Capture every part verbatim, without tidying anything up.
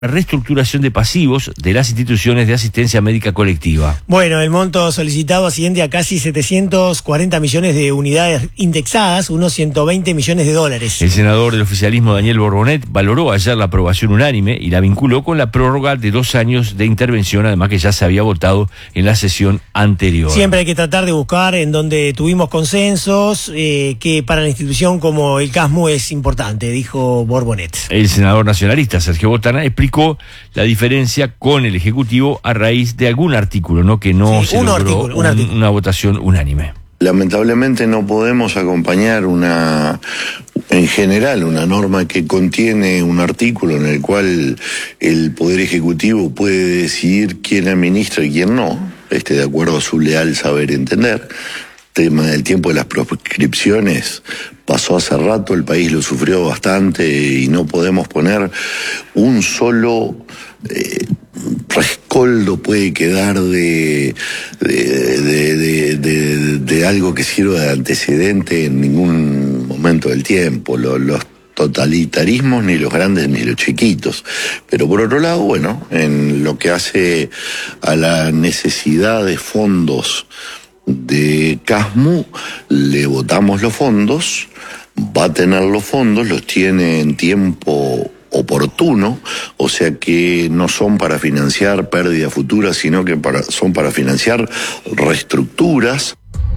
reestructuración de pasivos de las instituciones de asistencia médica colectiva. Bueno, el monto solicitado asciende a casi setecientos cuarenta millones de unidades indexadas, unos ciento veinte millones de dólares. El senador del oficialismo Daniel Borbonet valoró ayer la aprobación unánime y la vinculó con la prórroga de dos años de intervención, además que ya se había votado en la sesión anterior. Siempre hay que tratar de buscar en donde tuvimos consensos, eh, que para la institución como el CASMU es importante, dijo Borbonet. El senador nacionalista Sergio Botana explicó la diferencia con el Ejecutivo a raíz de algún artículo, ¿no? Que no sí, se un logró artículo, un un, artículo. una votación unánime. Lamentablemente no podemos acompañar una, en general, una norma que contiene un artículo en el cual el Poder Ejecutivo puede decidir quién administra y quién no, este, de acuerdo a su leal saber entender. Tema del tiempo de las proscripciones pasó hace rato, el país lo sufrió bastante y no podemos poner un solo eh, rescoldo puede quedar de de, de, de, de, de algo que sirva de antecedente en ningún momento del tiempo. Los, los totalitarismos, ni los grandes ni los chiquitos. Pero por otro lado, bueno, en lo que hace a la necesidad de fondos de CASMU, le votamos los fondos, va a tener los fondos, los tiene en tiempo oportuno, o sea que no son para financiar pérdidas futuras, sino que para, son para financiar reestructuras.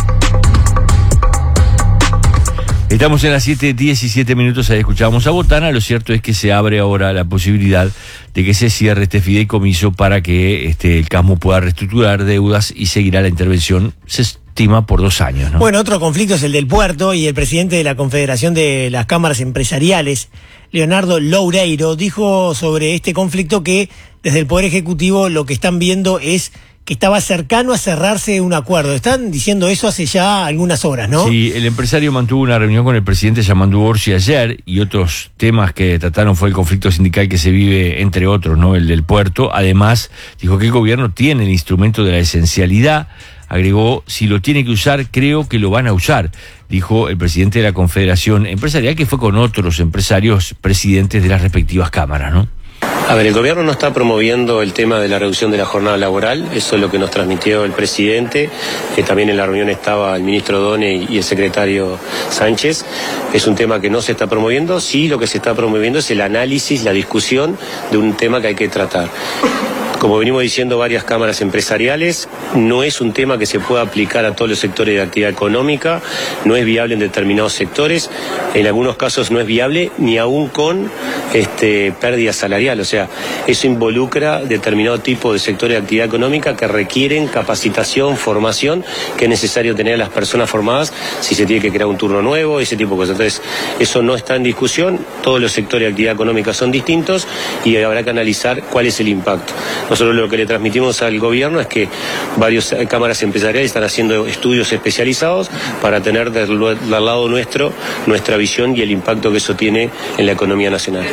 Estamos en las siete diecisiete minutos, ahí escuchamos a Botana. Lo cierto es que se abre ahora la posibilidad de que se cierre este fideicomiso para que este, el CASMU pueda reestructurar deudas y seguirá la intervención, se estima, por dos años, ¿no? Bueno, otro conflicto es el del puerto, y el presidente de la Confederación de las Cámaras Empresariales, Leonardo Loureiro, dijo sobre este conflicto que desde el Poder Ejecutivo lo que están viendo es que estaba cercano a cerrarse un acuerdo. Están diciendo eso hace ya algunas horas, ¿no? Sí, el empresario mantuvo una reunión con el presidente Yamandu Orsi ayer, y otros temas que trataron fue el conflicto sindical que se vive, entre otros, ¿no? El del puerto. Además, dijo que el gobierno tiene el instrumento de la esencialidad. Agregó, si lo tiene que usar, creo que lo van a usar, dijo el presidente de la Confederación Empresarial, que fue con otros empresarios presidentes de las respectivas cámaras, ¿no? A ver, el gobierno no está promoviendo el tema de la reducción de la jornada laboral, eso es lo que nos transmitió el presidente, que también en la reunión estaba el ministro Done y el secretario Sánchez. Es un tema que no se está promoviendo, sí lo que se está promoviendo es el análisis, la discusión de un tema que hay que tratar. Como venimos diciendo varias cámaras empresariales, no es un tema que se pueda aplicar a todos los sectores de actividad económica, no es viable en determinados sectores, en algunos casos no es viable ni aún con este, pérdida salarial, o sea, eso involucra determinado tipo de sectores de actividad económica que requieren capacitación, formación, que es necesario tener a las personas formadas si se tiene que crear un turno nuevo, ese tipo de cosas. Entonces, eso no está en discusión, todos los sectores de actividad económica son distintos y habrá que analizar cuál es el impacto. Nosotros lo que le transmitimos al gobierno es que varias cámaras empresariales están haciendo estudios especializados para tener del, del lado nuestro nuestra visión y el impacto que eso tiene en la economía nacional.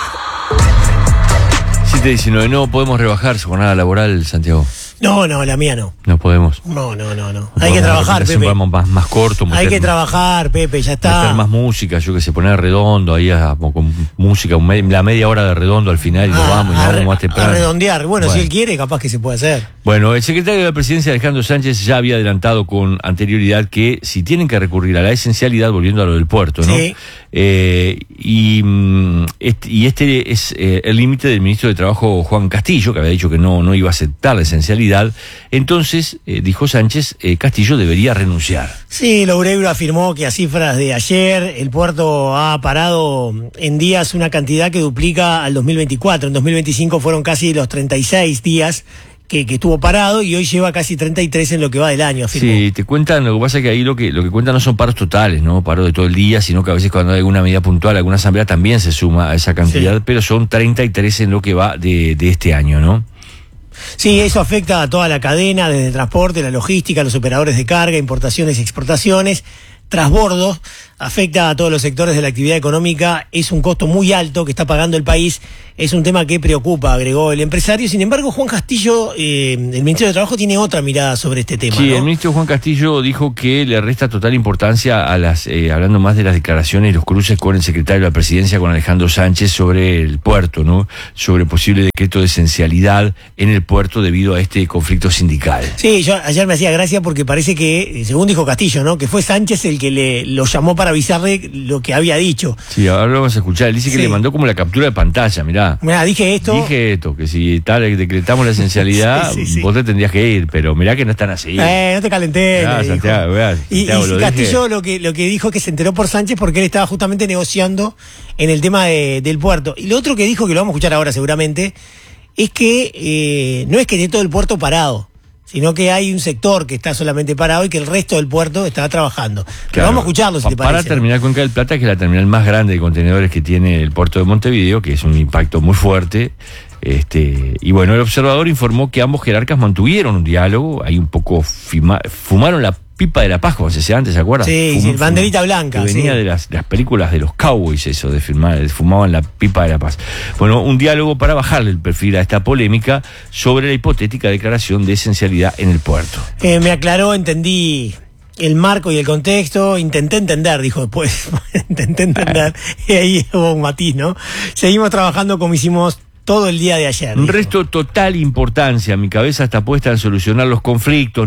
siete diecinueve, no podemos rebajar su jornada laboral, Santiago. No, no, la mía no. No podemos. No, no, no, no. No Hay que trabajar, Pepe. Un más, más corto. Hay que más, trabajar, Pepe, ya está. Meter más música, yo que sé, poner redondo ahí a, con música, un me, la media hora de redondo al final y ah, nos vamos y nos vamos más temprano. A redondear. Bueno, bueno, si él quiere, capaz que se puede hacer. Bueno, el secretario de la Presidencia, Alejandro Sánchez, ya había adelantado con anterioridad que si tienen que recurrir a la esencialidad, volviendo a lo del puerto, ¿no? Sí. Eh, y, este, y este es eh, el límite del ministro de Trabajo, Juan Castillo, que había dicho que no, no iba a aceptar la esencialidad. Entonces, eh, dijo Sánchez, eh, Castillo debería renunciar. Sí, Loureiro afirmó que a cifras de ayer el puerto ha parado en días una cantidad que duplica al dos mil veinticuatro. En dos mil veinticinco fueron casi los treinta y seis días que, que estuvo parado, y hoy lleva casi treinta y tres en lo que va del año, afirmó. Sí, te cuentan, lo que pasa es que ahí lo que lo que cuentan no son paros totales, ¿no? Paro de todo el día, sino que a veces cuando hay alguna medida puntual, alguna asamblea también se suma a esa cantidad, sí. Pero son treinta y tres en lo que va de, de este año, ¿no? Sí, eso afecta a toda la cadena, desde el transporte, la logística, los operadores de carga, importaciones y exportaciones, transbordos. afecta a todos los sectores de la actividad económica, es un costo muy alto que está pagando el país, es un tema que preocupa, agregó el empresario. Sin embargo, Juan Castillo, eh, el Ministerio de Trabajo, tiene otra mirada sobre este tema. Sí, ¿no? El ministro Juan Castillo dijo que le resta total importancia a las, eh, hablando más de las declaraciones y los cruces con el secretario de la Presidencia, con Alejandro Sánchez, sobre el puerto, ¿no? Sobre posible decreto de esencialidad en el puerto debido a este conflicto sindical. Sí, yo ayer me hacía gracia porque parece que, según dijo Castillo, ¿no? Que fue Sánchez el que le lo llamó para avisarle lo que había dicho. Sí, ahora lo vamos a escuchar. Él dice que Sí. le mandó como la captura de pantalla, mirá. Mirá, dije esto. Dije esto, que si tal decretamos la esencialidad, Sí, sí, sí. vos te tendrías que ir, pero mirá que no están así. Eh, no te calenté. Mirá, le dijo. Santiago, mirá, Y, Santiago, y lo Castillo dije. lo que, lo que dijo es que se enteró por Sánchez porque él estaba justamente negociando en el tema de- del puerto. Y lo otro que dijo, que lo vamos a escuchar ahora seguramente, es que eh, no es que esté todo el puerto parado, sino que hay un sector que está solamente parado y que el resto del puerto está trabajando. Pero Claro. vamos a escucharlo si Pa- te Para parece. terminar, Cuenca del Plata, que es la terminal más grande de contenedores que tiene el puerto de Montevideo, que es un impacto muy fuerte. Este, y bueno, el observador informó que ambos jerarcas mantuvieron un diálogo, ahí un poco fima- fumaron la pipa de la paz, como se decía antes, ¿se acuerdan? Sí, Fum- sí, fum- banderita blanca, que venía sí. de las, de las películas de los cowboys, eso, de filmar, fumaban la pipa de la paz. Bueno, un diálogo para bajarle el perfil a esta polémica sobre la hipotética declaración de esencialidad en el puerto. Eh, me aclaró, entendí el marco y el contexto, intenté entender, dijo después, intenté entender, y ahí hubo un matiz, ¿no? Seguimos trabajando como hicimos todo el día de ayer. Un dijo. resto total importancia, mi cabeza está puesta en solucionar los conflictos.